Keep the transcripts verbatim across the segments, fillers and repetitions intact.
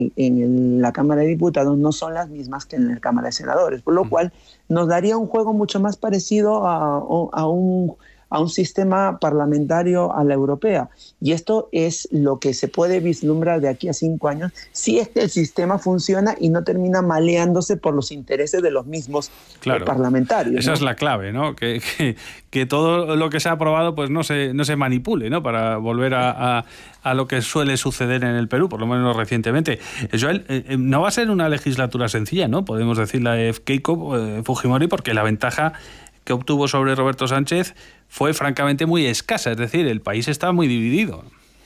en el, la Cámara de Diputados no son las mismas que en la Cámara de Senadores, por lo cual nos daría un juego mucho más parecido a, a, un, a un sistema parlamentario a la europea. Y esto es lo que se puede vislumbrar de aquí a cinco años si es que el sistema funciona y no termina maleándose por los intereses de los mismos claro, eh, parlamentarios. Esa ¿no? es la clave, ¿no? Que, que, que todo lo que se ha aprobado pues no se, no se manipule, ¿no? Para volver a, a, a lo que suele suceder en el Perú, por lo menos recientemente. Joel, eh, no va a ser una legislatura sencilla, ¿no? Podemos decir la de Keiko eh, Fujimori, porque la ventaja que obtuvo sobre Roberto Sánchez fue francamente muy escasa, es decir, el país está muy dividido.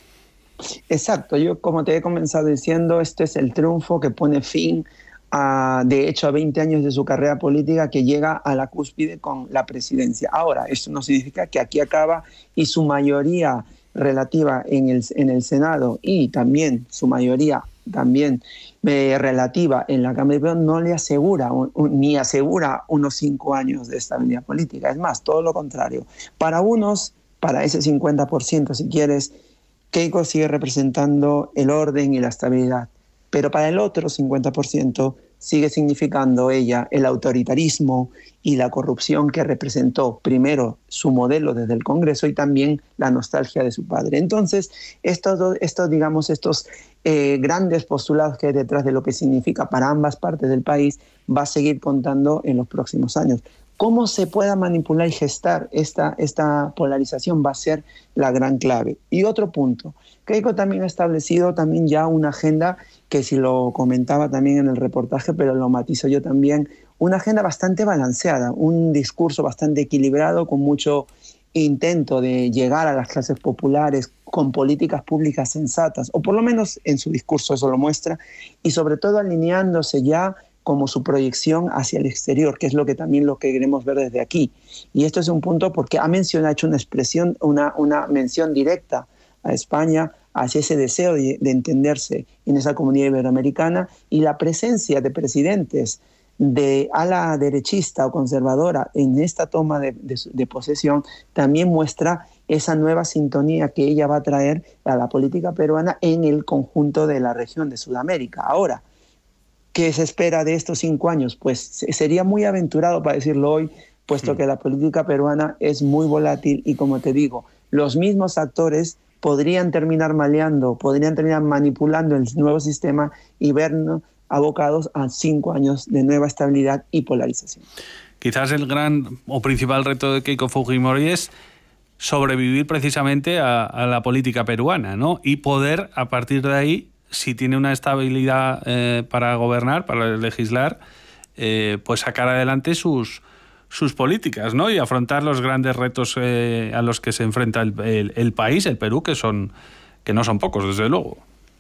Exacto, yo como te he comenzado diciendo, este es el triunfo que pone fin a, de hecho, a veinte años de su carrera política, que llega a la cúspide con la presidencia. Ahora, esto no significa que aquí acaba y su mayoría relativa en el, en el Senado y también su mayoría también eh, relativa en la Cámara de Diputados no le asegura un, un, ni asegura unos cinco años de estabilidad política. Es más, todo lo contrario. Para unos, para ese cincuenta por ciento, si quieres, Keiko sigue representando el orden y la estabilidad, pero para el otro cincuenta por ciento sigue significando ella el autoritarismo y la corrupción que representó primero su modelo desde el Congreso y también la nostalgia de su padre. Entonces, estos, estos digamos, estos eh, grandes postulados que hay detrás de lo que significa para ambas partes del país va a seguir contando en los próximos años. Cómo se pueda manipular y gestar esta, esta polarización va a ser la gran clave. Y otro punto, Keiko también ha establecido también ya una agenda que si lo comentaba también en el reportaje, pero lo matizo yo también, una agenda bastante balanceada, un discurso bastante equilibrado con mucho intento de llegar a las clases populares con políticas públicas sensatas, o por lo menos en su discurso eso lo muestra, y sobre todo alineándose ya como su proyección hacia el exterior, que es lo que también lo que queremos ver desde aquí. Y esto es un punto porque ha mencionado, ha hecho una expresión, una, una mención directa a España hacia ese deseo de, de entenderse en esa comunidad iberoamericana, y la presencia de presidentes de ala derechista o conservadora en esta toma de, de, de posesión también muestra esa nueva sintonía que ella va a traer a la política peruana en el conjunto de la región de Sudamérica. Ahora, ¿qué se espera de estos cinco años? Pues sería muy aventurado para decirlo hoy, puesto sí. que la política peruana es muy volátil y, como te digo, los mismos actores podrían terminar maleando, podrían terminar manipulando el nuevo sistema y vernos abocados a cinco años de nueva estabilidad y polarización. Quizás el gran o principal reto de Keiko Fujimori es sobrevivir precisamente a, a la política peruana, ¿no? Y poder, a partir de ahí, si tiene una estabilidad eh, para gobernar, para legislar, eh, pues sacar adelante sus, sus políticas, ¿no? Y afrontar los grandes retos eh, a los que se enfrenta el, el, el país, el Perú, que son que no son pocos, desde luego.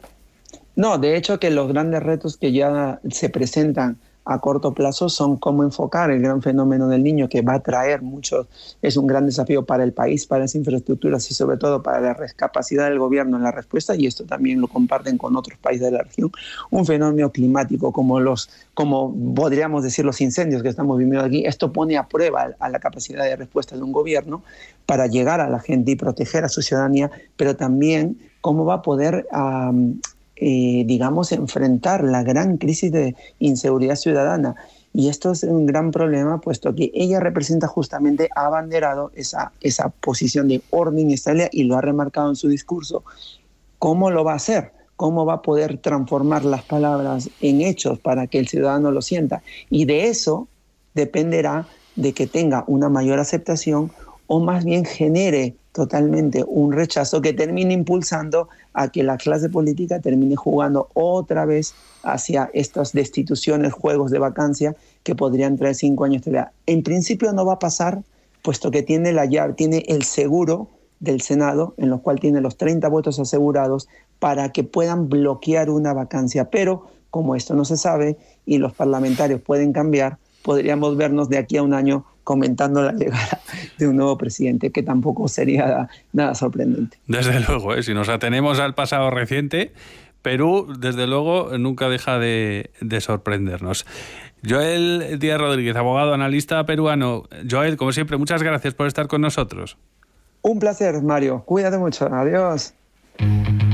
No, de hecho que los grandes retos que ya se presentan a corto plazo son cómo enfocar el gran fenómeno del niño, que va a traer mucho, es un gran desafío para el país, para las infraestructuras y sobre todo para la capacidad del gobierno en la respuesta, y esto también lo comparten con otros países de la región. Un fenómeno climático como los, como podríamos decir los incendios que estamos viviendo aquí, esto pone a prueba a la capacidad de respuesta de un gobierno para llegar a la gente y proteger a su ciudadanía, pero también cómo va a poder um, Eh, digamos, enfrentar la gran crisis de inseguridad ciudadana. Y esto es un gran problema, puesto que ella representa justamente, ha abanderado esa, esa posición de orden y estabilidad y lo ha remarcado en su discurso. ¿Cómo lo va a hacer? ¿Cómo va a poder transformar las palabras en hechos para que el ciudadano lo sienta? Y de eso dependerá de que tenga una mayor aceptación o más bien genere totalmente un rechazo que termine impulsando a que la clase política termine jugando otra vez hacia estas destituciones, juegos de vacancia que podrían traer cinco años de edad. En principio no va a pasar, puesto que tiene la llave, tiene el seguro del Senado, en lo cual tiene los treinta votos asegurados para que puedan bloquear una vacancia. Pero como esto no se sabe y los parlamentarios pueden cambiar, podríamos vernos de aquí a un año comentando la llegada de un nuevo presidente, que tampoco sería nada sorprendente. Desde luego, ¿eh? Si nos atenemos al pasado reciente, Perú, desde luego, nunca deja de, de sorprendernos. Joel Díaz Rodríguez, abogado, analista peruano. Joel, como siempre, muchas gracias por estar con nosotros. Un placer, Mario. Cuídate mucho. Adiós.